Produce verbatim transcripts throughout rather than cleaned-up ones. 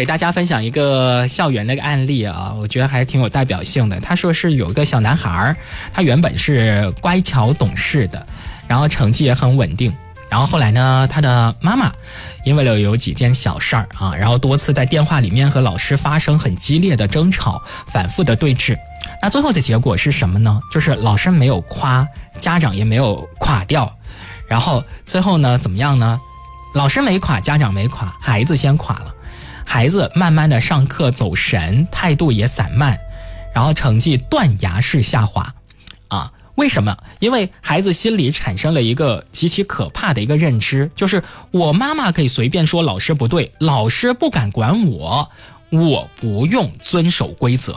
给大家分享一个校园的一个案例啊，我觉得还挺有代表性的。他说是有一个小男孩，他原本是乖巧懂事的，然后成绩也很稳定。然后后来呢，他的妈妈因为了有几件小事儿啊，然后多次在电话里面和老师发生很激烈的争吵，反复的对峙。那最后的结果是什么呢？就是老师没有夸，家长也没有垮掉。然后最后呢，怎么样呢？老师没垮，家长没垮，孩子先垮了。孩子慢慢的上课走神，态度也散漫，然后成绩断崖式下滑啊。为什么？因为孩子心里产生了一个极其可怕的一个认知，就是我妈妈可以随便说老师不对，老师不敢管我，我不用遵守规则。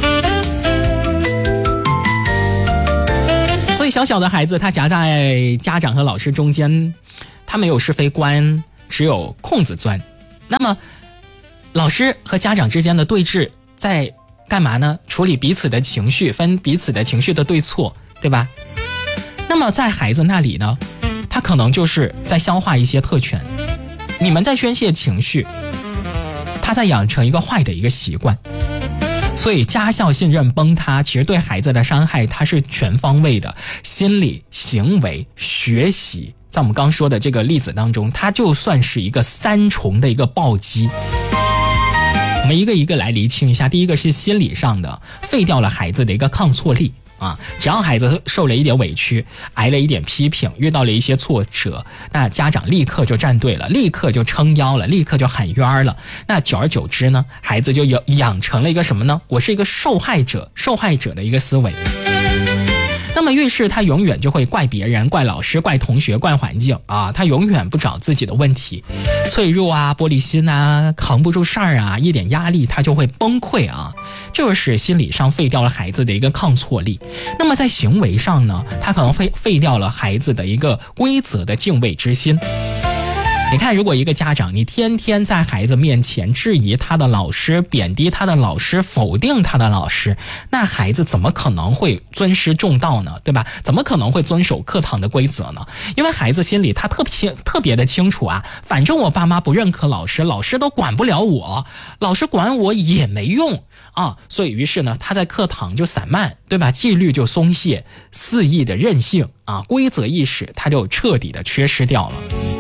所以小小的孩子他夹在家长和老师中间，他没有是非观，只有空子钻。那么老师和家长之间的对峙在干嘛呢？处理彼此的情绪，分彼此的情绪的对错，对吧？那么在孩子那里呢，他可能就是在消化一些特权，你们在宣泄情绪，他在养成一个坏的一个习惯。所以家校信任崩塌，其实对孩子的伤害它是全方位的，心理、行为、学习，在我们刚说的这个例子当中，它就算是一个三重的一个暴击。我们一个一个来厘清一下。第一个是心理上的，废掉了孩子的一个抗挫力啊，只要孩子受了一点委屈，挨了一点批评，遇到了一些挫折，那家长立刻就站队了，立刻就撑腰了，立刻就喊冤了。那久而久之呢，孩子就有养成了一个什么呢？我是一个受害者，受害者的一个思维。那么于是他永远就会怪别人，怪老师，怪同学，怪环境啊，他永远不找自己的问题。脆弱啊，玻璃心啊，扛不住事儿啊，一点压力他就会崩溃啊，就是心理上废掉了孩子的一个抗挫力。那么在行为上呢，他可能废废掉了孩子的一个规则的敬畏之心。你看，如果一个家长你天天在孩子面前质疑他的老师，贬低他的老师，否定他的老师，那孩子怎么可能会尊师重道呢？对吧？怎么可能会遵守课堂的规则呢？因为孩子心里他特别特别的清楚啊，反正我爸妈不认可老师，老师都管不了我，老师管我也没用啊。所以于是呢，他在课堂就散漫，对吧？纪律就松懈，肆意的任性啊，规则意识他就彻底的缺失掉了。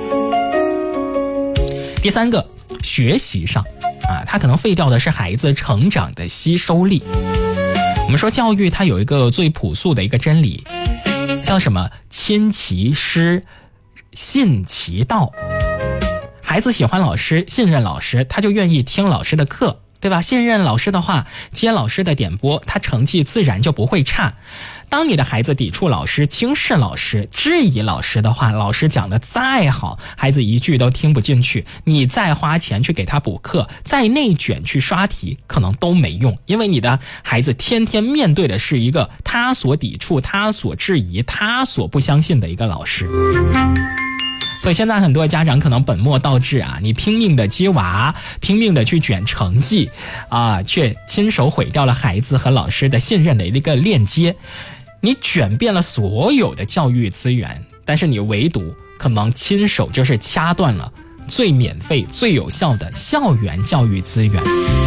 第三个，学习上啊，他可能废掉的是孩子成长的吸收力。我们说教育它有一个最朴素的一个真理，叫什么？亲其师，信其道。孩子喜欢老师，信任老师，他就愿意听老师的课，对吧？信任老师的话，接老师的点拨，他成绩自然就不会差。当你的孩子抵触老师，轻视老师，质疑老师的话，老师讲的再好，孩子一句都听不进去，你再花钱去给他补课，再内卷去刷题，可能都没用。因为你的孩子天天面对的是一个他所抵触，他所质疑，他所不相信的一个老师。所以现在很多家长可能本末倒置啊，你拼命的接娃，拼命的去卷成绩啊，却亲手毁掉了孩子和老师的信任的一个链接。你卷遍了所有的教育资源，但是你唯独可能亲手就是掐断了最免费最有效的校园教育资源。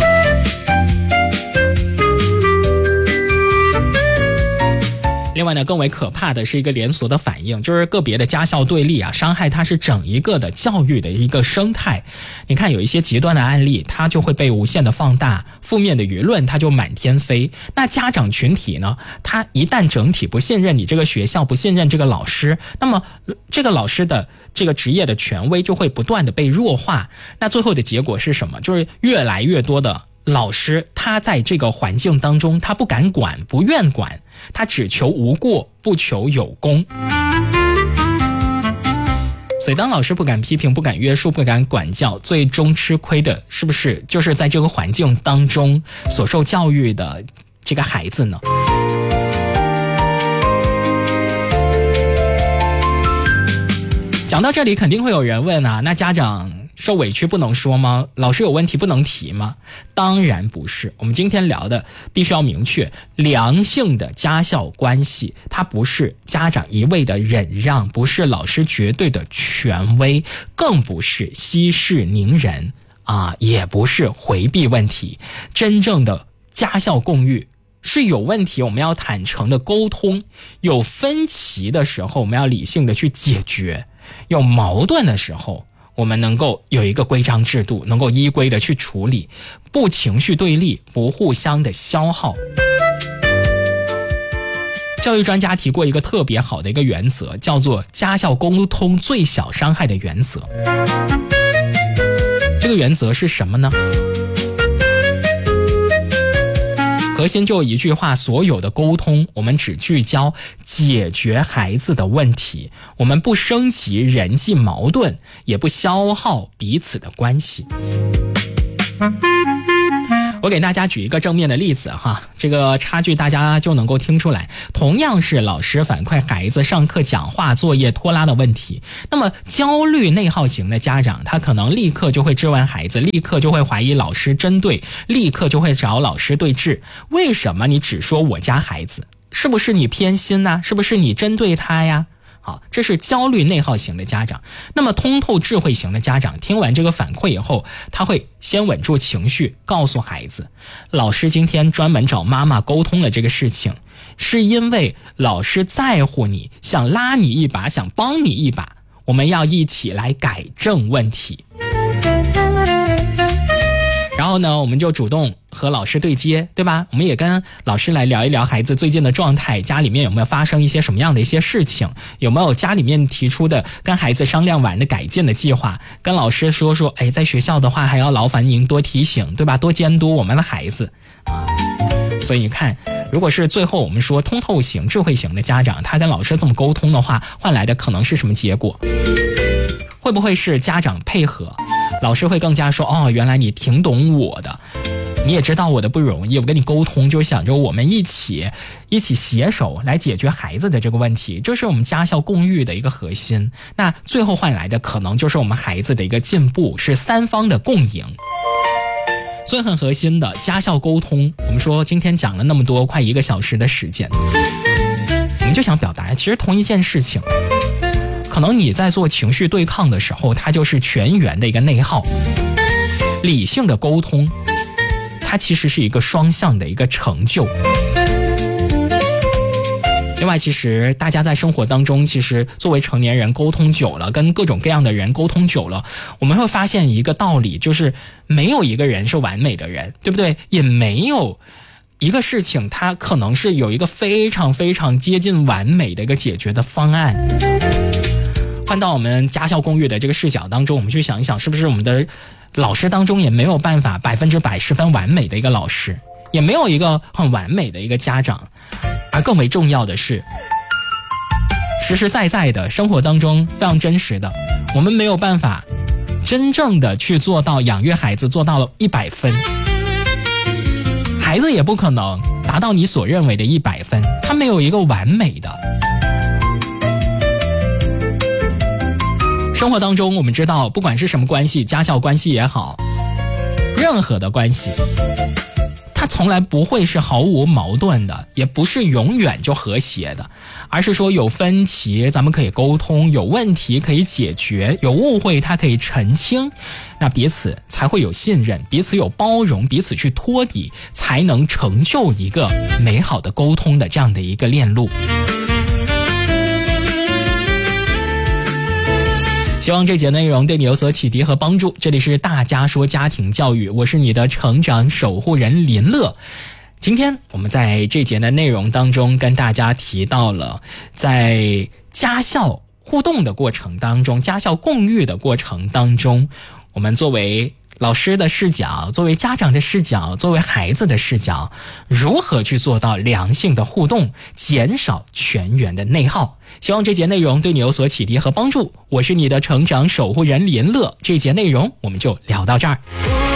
另外呢，更为可怕的是一个连锁的反应，就是个别的家校对立啊，伤害它是整一个的教育的一个生态。你看有一些极端的案例，它就会被无限的放大，负面的舆论它就满天飞。那家长群体呢，他一旦整体不信任你这个学校，不信任这个老师，那么这个老师的这个职业的权威就会不断的被弱化。那最后的结果是什么？就是越来越多的老师他在这个环境当中，他不敢管，不愿管，他只求无过，不求有功。所以当老师不敢批评，不敢约束，不敢管教，最终吃亏的是不是就是在这个环境当中所受教育的这个孩子呢？讲到这里肯定会有人问啊，那家长受委屈不能说吗？老师有问题不能提吗？当然不是。我们今天聊的必须要明确，良性的家校关系，它不是家长一味的忍让，不是老师绝对的权威，更不是息事宁人啊，也不是回避问题。真正的家校共育是有问题我们要坦诚的沟通，有分歧的时候我们要理性的去解决，有矛盾的时候我们能够有一个规章制度，能够依规的去处理，不情绪对立，不互相的消耗。教育专家提过一个特别好的一个原则，叫做家校沟通最小伤害的原则。这个原则是什么呢？核心就一句话，所有的沟通我们只聚焦解决孩子的问题，我们不升级人际矛盾，也不消耗彼此的关系。我给大家举一个正面的例子哈，这个差距大家就能够听出来。同样是老师反馈孩子上课讲话作业拖拉的问题，那么焦虑内耗型的家长，他可能立刻就会质问孩子，立刻就会怀疑老师针对，立刻就会找老师对峙。为什么你只说我家孩子？是不是你偏心呢？是不是你针对他呀？好，这是焦虑内耗型的家长。那么通透智慧型的家长，听完这个反馈以后，他会先稳住情绪，告诉孩子，老师今天专门找妈妈沟通了这个事情，是因为老师在乎你，想拉你一把，想帮你一把，我们要一起来改正问题。然后呢，我们就主动和老师对接，对吧？我们也跟老师来聊一聊孩子最近的状态，家里面有没有发生一些什么样的一些事情，有没有家里面提出的跟孩子商量完的改进的计划，跟老师说说，哎，在学校的话还要劳烦您多提醒，对吧？多监督我们的孩子啊。所以你看，如果是最后我们说通透型智慧型的家长，他跟老师这么沟通的话，换来的可能是什么结果？会不会是家长配合，老师会更加说，哦，原来你挺懂我的，你也知道我的不容易，我跟你沟通就想着我们一起一起携手来解决孩子的这个问题，这是我们家校共育的一个核心。那最后换来的可能就是我们孩子的一个进步，是三方的共赢。所以很核心的家校沟通，我们说今天讲了那么多，快一个小时的时间，我们就想表达，其实同一件事情，可能你在做情绪对抗的时候，它就是全员的一个内耗。理性的沟通，它其实是一个双向的一个成就。另外，其实大家在生活当中，其实作为成年人沟通久了，跟各种各样的人沟通久了，我们会发现一个道理，就是没有一个人是完美的人，对不对？也没有一个事情它可能是有一个非常非常接近完美的一个解决的方案。换到我们家校共育的这个视角当中，我们去想一想，是不是我们的老师当中也没有办法百分之百十分完美的一个老师，也没有一个很完美的一个家长，而更为重要的是，实实在在的生活当中非常真实的，我们没有办法真正的去做到养育孩子做到了一百分，孩子也不可能达到你所认为的一百分，他没有一个完美的。生活当中我们知道，不管是什么关系，家校关系也好，任何的关系，它从来不会是毫无矛盾的，也不是永远就和谐的，而是说有分歧咱们可以沟通，有问题可以解决，有误会它可以澄清，那彼此才会有信任，彼此有包容，彼此去托底，才能成就一个美好的沟通的这样的一个链路。希望这节内容对你有所启迪和帮助。这里是大家说家庭教育，我是你的成长守护人林乐。今天我们在这节的内容当中跟大家提到了，在家校互动的过程当中，家校共育的过程当中，我们作为老师的视角，作为家长的视角，作为孩子的视角，如何去做到良性的互动，减少全员的内耗。希望这节内容对你有所启迪和帮助。我是你的成长守护人林乐，这节内容我们就聊到这儿。